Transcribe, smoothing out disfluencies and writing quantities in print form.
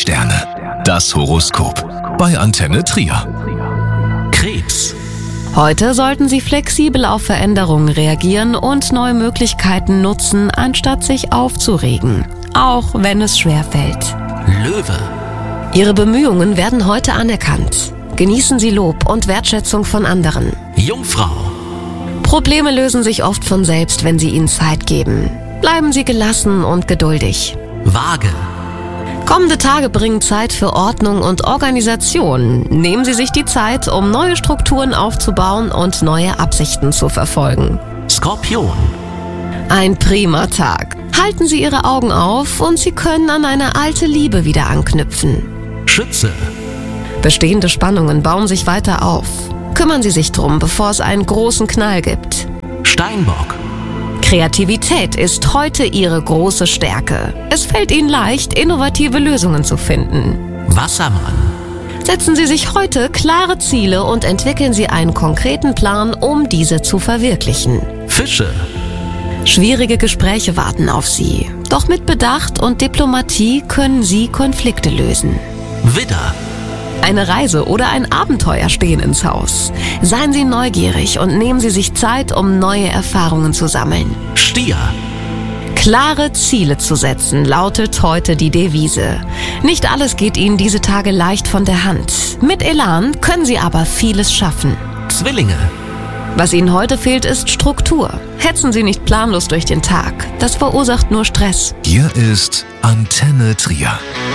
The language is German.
Sterne. Das Horoskop bei Antenne Trier. Krebs. Heute sollten Sie flexibel auf Veränderungen reagieren und neue Möglichkeiten nutzen, anstatt sich aufzuregen, auch wenn es schwerfällt. Löwe. Ihre Bemühungen werden heute anerkannt. Genießen Sie Lob und Wertschätzung von anderen. Jungfrau. Probleme lösen sich oft von selbst, wenn Sie ihnen Zeit geben. Bleiben Sie gelassen und geduldig. Waage. Kommende Tage bringen Zeit für Ordnung und Organisation. Nehmen Sie sich die Zeit, um neue Strukturen aufzubauen und neue Absichten zu verfolgen. Skorpion. Ein prima Tag. Halten Sie Ihre Augen auf und Sie können an eine alte Liebe wieder anknüpfen. Schütze. Bestehende Spannungen bauen sich weiter auf. Kümmern Sie sich drum, bevor es einen großen Knall gibt. Steinbock. Kreativität ist heute Ihre große Stärke. Es fällt Ihnen leicht, innovative Lösungen zu finden. Wassermann. Setzen Sie sich heute klare Ziele und entwickeln Sie einen konkreten Plan, um diese zu verwirklichen. Fische. Schwierige Gespräche warten auf Sie. Doch mit Bedacht und Diplomatie können Sie Konflikte lösen. Widder. Eine Reise oder ein Abenteuer stehen ins Haus. Seien Sie neugierig und nehmen Sie sich Zeit, um neue Erfahrungen zu sammeln. Stier. Klare Ziele zu setzen, lautet heute die Devise. Nicht alles geht Ihnen diese Tage leicht von der Hand. Mit Elan können Sie aber vieles schaffen. Zwillinge. Was Ihnen heute fehlt, ist Struktur. Hetzen Sie nicht planlos durch den Tag. Das verursacht nur Stress. Hier ist Antenne Trier.